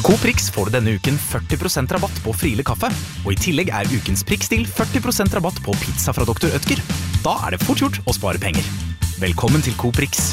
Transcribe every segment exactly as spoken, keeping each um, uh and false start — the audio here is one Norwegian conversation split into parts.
Coop Rix får du denne uken førti prosent rabatt på Friele kaffe, og i tillegg er ukens prikkstil førti prosent rabatt på pizza fra doktor Ødger. Da er det fort gjort å spare penger. Velkommen til Coop Rix.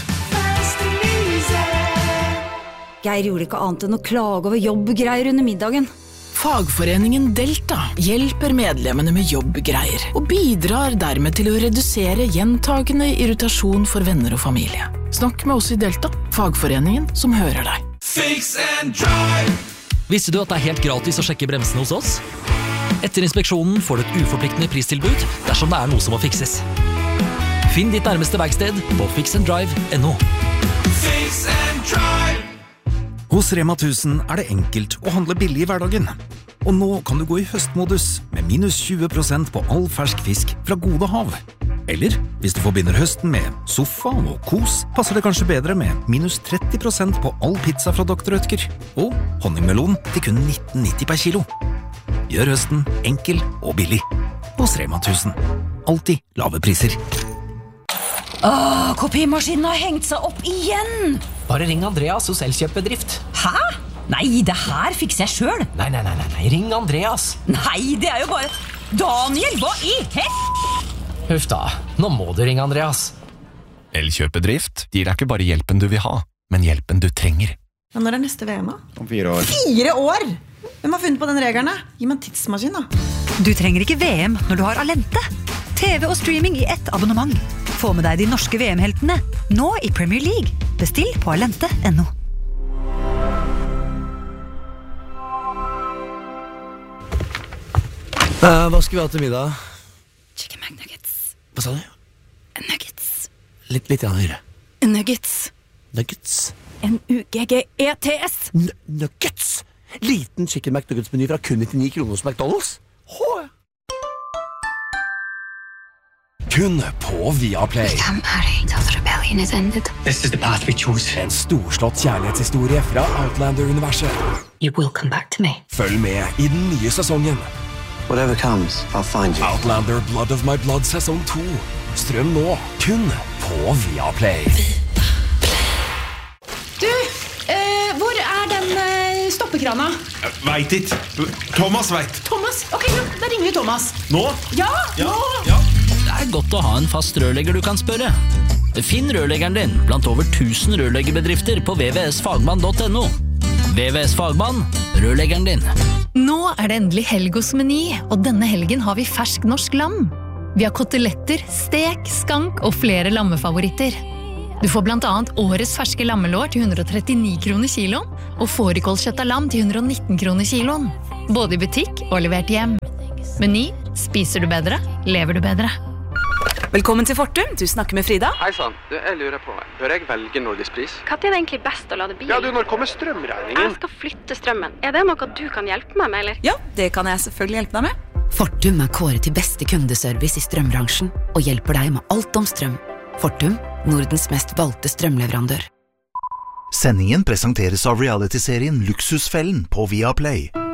Geir gjorde ikke annet enn å klage over jobbgreier under middagen. Fagforeningen Delta hjelper medlemmene med jobbgreier og bidrar dermed til å redusere gjentagende irritasjon for venner og familie. Snakk med oss i Delta, fagforeningen som hører deg. Fix and drive! Visste du at det er helt gratis å sjekke bremsene hos oss? Etter inspeksjonen får du et uforpliktende pristilbud dersom det er noe som må fikses. Finn ditt nærmeste verksted på fix and drive punktum no. Fix and drive! Hos Rema tusen er det enkelt å handle billig i hverdagen. Og nå kan du gå i høstmodus med minus tjue prosent på all fersk fisk fra Gode Hav. Eller, hvis du forbinder høsten med sofa og kos, passer det kanskje bedre med minus tretti prosent på all pizza fra doktor Ødger. Og honningmelon til kun nitten nitti per kilo. Gjør høsten enkel og billig. Hos Rema tusen. Alltid lave priser. Åh, kopimaskinen har hengt seg opp igjen! Bare ring Andreas hos Elkjøp-bedrift. Hæ? Nei, det her fikser jeg selv. Nei, nei, nei, nei, ring Andreas. Nei, det er jo bare... Daniel, hva i hett? Huff da, nå må du ringe Andreas. Elkjøp-bedrift gir deg ikke bare hjelpen du vil ha, men hjelpen du trenger. Ja, når er neste V M da? Om fire år. Fire år? Hvem har funnet på den regelen da? Gi meg en tidsmaskin da. Du trenger ikke V M når du har Alente. T V og streaming i ett abonnement. Få med deg de norske V M-heltene, nå i Premier League. Bestill på alente punktum no. Uh, hva skal vi ha til middag? Chicken McNuggets. Hva sa du? Nuggets. Litt, litt igjen høyre. Nuggets. Nuggets. N U G G E T S. N Nuggets? Liten chicken McNuggets-meny fra kun nittini kroner hos McDonald's? Hå! Kun på Viaplay. This is the path we chose. En storslått kjærlighetshistorie fra Outlander-universet. You will come back to me. Følg med i den nye sesongen. Whatever comes, I'll find you. Outlander Blood of My Blood sesong to. Strøm nå, kun på Viaplay. Du, eh, hvor er den eh, stoppekrana? Vet ikke. Thomas vet. Thomas? Ok, ja, da ringer vi Thomas. Nå? Ja, ja nå! Ja. Det er godt å ha en fast rørlegger du kan spørre. Finn rørleggeren din blant over tusen rørleggerbedrifter på v v s fagmann punktum no. V V S Fagmann, rørleggeren din. Nå er det endelig helg hos Meny, og denne helgen har vi fersk norsk lam. Vi har koteletter, stek, skank og flere lammefavoritter. Du får blant annet årets ferske lammelår til hundre og trettini kroner kiloen, og fårikålkjøtt av lam til hundre og nitten kroner kiloen. Både i butikk og levert hjem. Meny, spiser du bedre, lever du bedre. Velkommen til Fortum, du snakker med Frida. Hei sann, du, jeg lurer på, bør jeg velge Norgespris? Hva er det egentlig best å lade bilen? Ja, du, når kommer strømregningen? Jeg skal flytte strømmen. Er det noe du kan hjelpe meg med, eller? Ja, det kan jeg selvfølgelig hjelpe deg med. Fortum er kåret til beste kundeservice i strømbransjen, og hjelper deg med alt om strøm. Fortum, Nordens mest valgte strømleverandør. Sendingen presenteres av reality-serien Luksusfellen på Viaplay.